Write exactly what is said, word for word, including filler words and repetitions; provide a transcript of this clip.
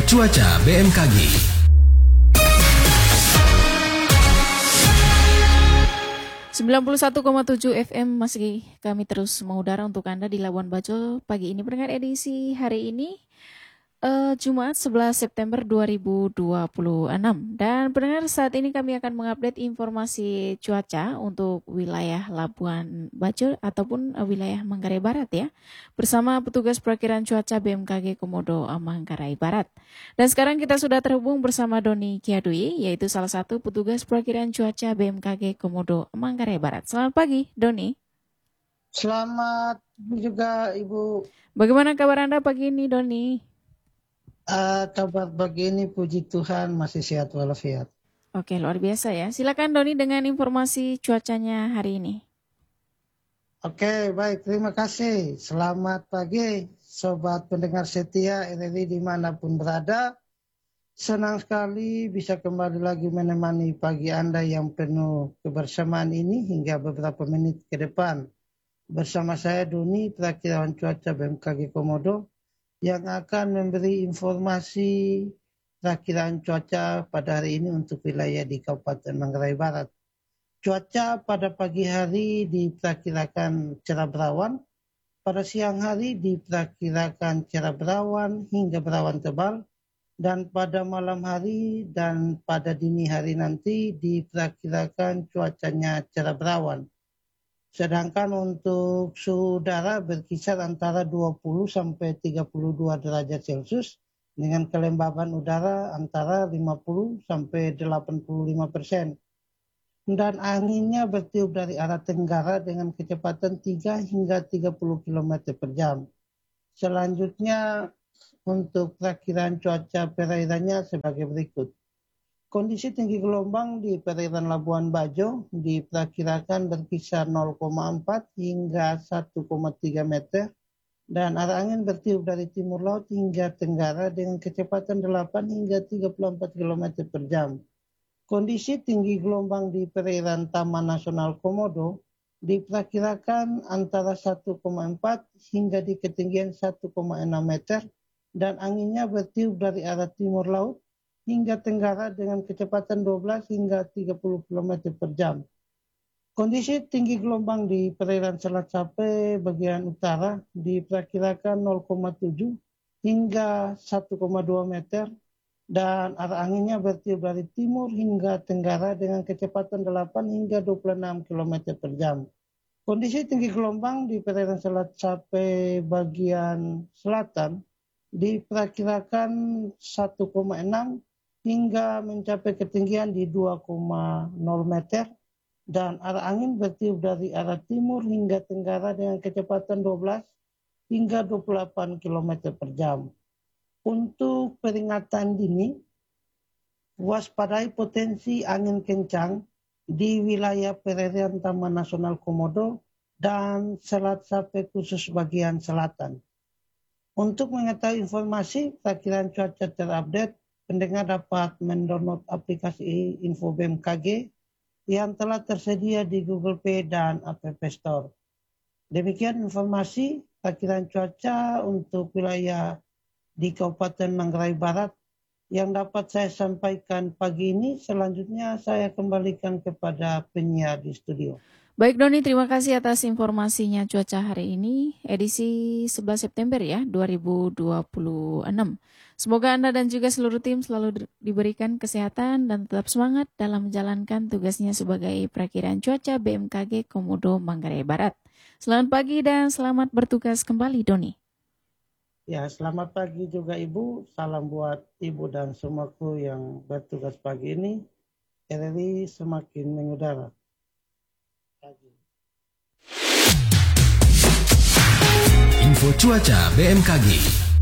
cuaca B M K G. sembilan puluh satu koma tujuh F M masih kami terus mengudara untuk Anda di Labuan Bajo pagi ini. Pendengar edisi hari ini uh, Jumat sebelas September dua ribu dua puluh enam. Dan pendengar, saat ini kami akan mengupdate informasi cuaca untuk wilayah Labuan Bajo ataupun uh, wilayah Manggarai Barat ya, bersama petugas perakiran cuaca B M K G Komodo Manggarai Barat. Dan sekarang kita sudah terhubung bersama Doni Kiadui, yaitu salah satu petugas perakiran cuaca B M K G Komodo Manggarai Barat. Selamat pagi, Doni. Selamat juga, Ibu. Bagaimana kabar Anda pagi ini, Doni? Uh, kabar pagi ini, puji Tuhan, masih sehat walafiat. Oke, luar biasa ya. Silakan Doni dengan informasi cuacanya hari ini. Oke, baik. Terima kasih. Selamat pagi, sobat pendengar setia R R I dimanapun berada. Senang sekali bisa kembali lagi menemani pagi Anda yang penuh kebersamaan ini hingga beberapa menit ke depan. Bersama saya Doni, perakiraan cuaca B M K G Komodo, yang akan memberi informasi perakiraan cuaca pada hari ini untuk wilayah di Kabupaten Manggarai Barat. Cuaca pada pagi hari diperkirakan cerah berawan, pada siang hari diperkirakan cerah berawan hingga berawan tebal, dan pada malam hari dan pada dini hari nanti diperkirakan cuacanya cerah berawan. Sedangkan untuk suhu udara berkisar antara dua puluh sampai tiga puluh dua derajat Celcius dengan kelembaban udara antara lima puluh sampai delapan puluh lima persen. Dan anginnya bertiup dari arah tenggara dengan kecepatan tiga hingga tiga puluh kilometer per jam. Selanjutnya untuk perakiraan cuaca perairannya sebagai berikut. Kondisi tinggi gelombang di perairan Labuan Bajo diperkirakan berkisar nol koma empat hingga satu koma tiga meter dan arah angin bertiup dari timur laut hingga tenggara dengan kecepatan delapan hingga tiga puluh empat kilometer per jam. Kondisi tinggi gelombang di perairan Taman Nasional Komodo diperkirakan antara satu koma empat hingga di ketinggian satu koma enam meter dan anginnya bertiup dari arah timur laut hingga tenggara dengan kecepatan dua belas hingga tiga puluh kilometer per jam. Kondisi tinggi gelombang di perairan Selat Sape bagian utara diperkirakan nol koma tujuh hingga satu koma dua meter dan arah anginnya bertiup dari timur hingga tenggara dengan kecepatan delapan hingga dua puluh enam kilometer per jam. Kondisi tinggi gelombang di perairan Selat Sape bagian selatan diperkirakan satu koma enam hingga mencapai ketinggian di dua koma nol meter dan arah angin bertiup dari arah timur hingga tenggara dengan kecepatan dua belas hingga dua puluh delapan kilometer per jam. Untuk peringatan dini, waspadai potensi angin kencang di wilayah perairan Taman Nasional Komodo dan Selat Sape khusus bagian selatan. Untuk mengetahui informasi perakiraan cuaca terupdate, pendengar dapat mendownload aplikasi Info B M K G yang telah tersedia di Google Play dan App Store. Demikian informasi perakiraan cuaca untuk wilayah di Kabupaten Manggarai Barat yang dapat saya sampaikan pagi ini. Selanjutnya saya kembalikan kepada penyiar di studio. Baik Doni, terima kasih atas informasinya cuaca hari ini, edisi sebelas September ya, dua ribu dua puluh enam. Semoga Anda dan juga seluruh tim selalu diberikan kesehatan dan tetap semangat dalam menjalankan tugasnya sebagai perakiraan cuaca B M K G Komodo Manggarai Barat. Selamat pagi dan selamat bertugas kembali, Doni. Ya, selamat pagi juga Ibu. Salam buat Ibu dan semua kru yang bertugas pagi ini. R R I semakin mengudara. Info cuaca B M K G.